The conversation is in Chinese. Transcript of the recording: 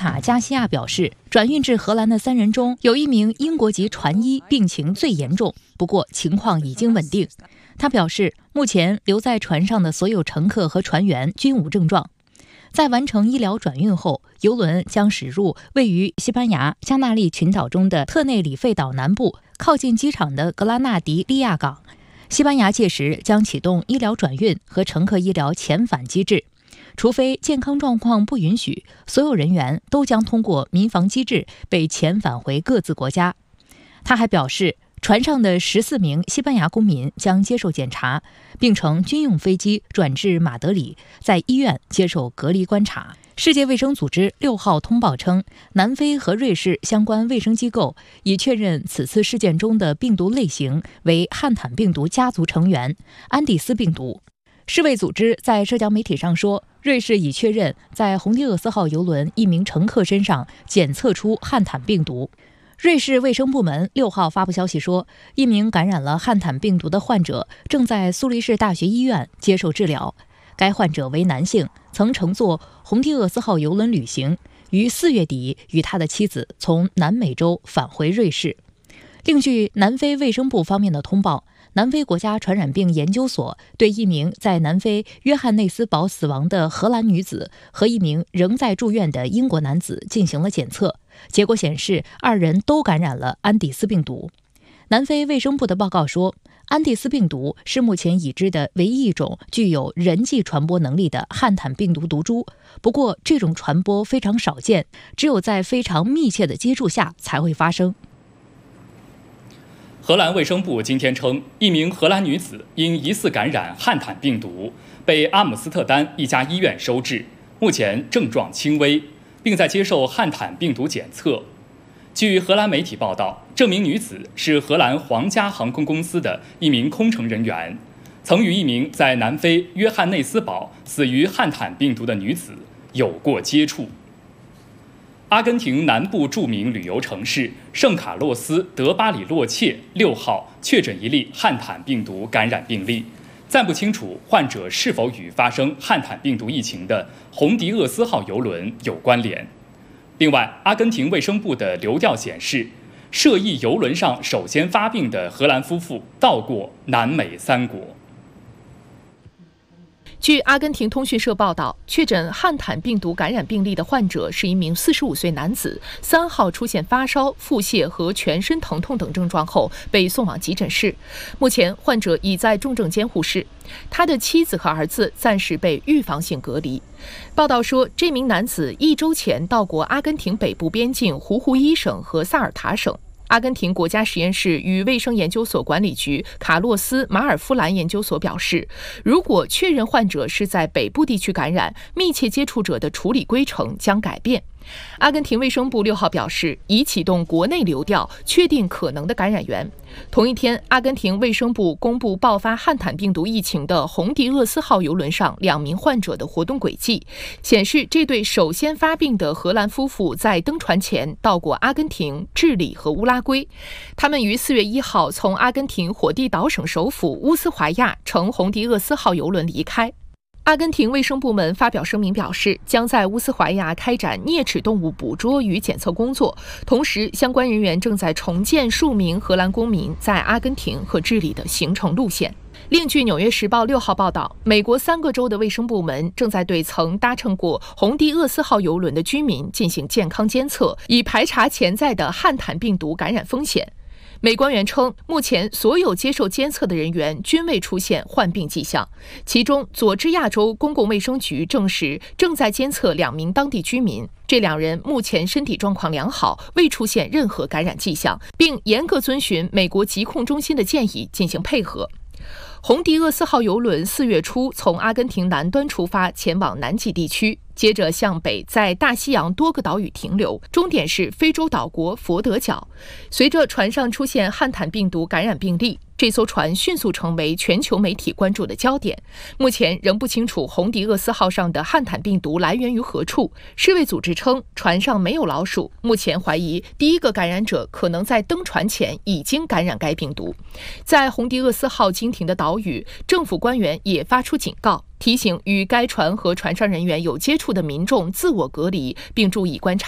卡·加西亚表示，转运至荷兰的3人中有1名英国籍船医病情最严重，不过情况已经稳定。他表示，目前留在船上的所有乘客和船员均无症状。在完成医疗转运后，邮轮将驶入位于西班牙加纳利群岛中的特内里费岛南部靠近机场的格拉纳迪利亚港。西班牙届时将启动医疗转运和乘客医疗遣返机制，除非健康状况不允许，所有人员都将通过民防机制被遣返回各自国家。他还表示，船上的14名西班牙公民将接受检查，并乘军用飞机转至马德里，在医院接受隔离观察。世界卫生组织6号通报称，南非和瑞士相关卫生机构已确认此次事件中的病毒类型为汉坦病毒家族成员安第斯病毒。世卫组织在社交媒体上说，瑞士已确认在红迪厄斯号邮轮1名乘客身上检测出汉坦病毒。瑞士卫生部门6号发布消息说，1名感染了汉坦病毒的患者正在苏黎世大学医院接受治疗。该患者为男性，曾乘坐红迪厄斯号邮轮旅行，于4月底与他的妻子从南美洲返回瑞士。另据南非卫生部方面的通报，南非国家传染病研究所对1名在南非约翰内斯堡死亡的荷兰女子和1名仍在住院的英国男子进行了检测，结果显示2人都感染了安第斯病毒。南非卫生部的报告说，安第斯病毒是目前已知的唯一一种具有人际传播能力的汉坦病毒毒株，不过这种传播非常少见，只有在非常密切的接触下才会发生。 荷兰卫生部今天称，1名荷兰女子因疑似感染汉坦病毒，被阿姆斯特丹一家医院收治，目前症状轻微，并在接受汉坦病毒检测。据荷兰媒体报道，这名女子是荷兰皇家航空公司的1名空乘人员，曾与1名在南非约翰内斯堡死于汉坦病毒的女子有过接触。阿根廷南部著名旅游城市圣卡洛斯德巴里洛切6号确诊1例汉坦病毒感染病例，暂不清楚患者是否与发生汉坦病毒疫情的红迪厄斯号邮轮有关联。另外，阿根廷卫生部的流调显示，涉疫邮轮上首先发病的荷兰夫妇到过南美3国。 据阿根廷通讯社报道，确诊汉坦病毒感染病例的患者是1名45岁男子，3号出现发烧、腹泻和全身疼痛等症状后被送往急诊室，目前患者已在重症监护室，他的妻子和儿子暂时被预防性隔离。报道说，这名男子1周前到过阿根廷北部边境胡胡伊省和萨尔塔省。阿根廷国家实验室与卫生研究所管理局卡洛斯·马尔夫兰研究所表示，如果确认患者是在北部地区感染，密切接触者的处理规程将改变。阿根廷卫生部6号表示，已启动国内流调，确定可能的感染源。同一天，阿根廷卫生部公布爆发汉坦病毒疫情的红迪厄斯号邮轮上2名患者的活动轨迹，显示这对首先发病的荷兰夫妇在登船前到过阿根廷、智利和乌拉圭。他们于4月1号从阿根廷火地岛省首府乌斯怀亚乘红迪厄斯号邮轮离开。阿根廷卫生部门发表声明表示，将在乌斯怀亚开展啮齿动物捕捉与检测工作，同时相关人员正在重建数名荷兰公民在阿根廷和智利的行程路线。另据《纽约时报》6号报道，美国3个州的卫生部门正在对曾搭乘过红迪厄斯号邮轮的居民进行健康监测，以排查潜在的汉坦病毒感染风险。美官员称，目前所有接受监测的人员均未出现患病迹象，其中佐治亚州公共卫生局证实正在监测2名当地居民，这2人目前身体状况良好，未出现任何感染迹象，并严格遵循美国疾控中心的建议进行配合。红迪厄斯号邮轮4月初从阿根廷南端出发，前往南极地区，接着向北在大西洋多个岛屿停留，终点是非洲岛国佛得角。随着船上出现汉坦病毒感染病例，这艘船迅速成为全球媒体关注的焦点。目前仍不清楚红迪厄斯号上的汉坦病毒来源于何处。世卫组织称，船上没有老鼠，目前怀疑第一个感染者可能在登船前已经感染该病毒。在红迪厄斯号经停的岛屿，政府官员也发出警告，提醒与该船和船上人员有接触的民众自我隔离，并注意观察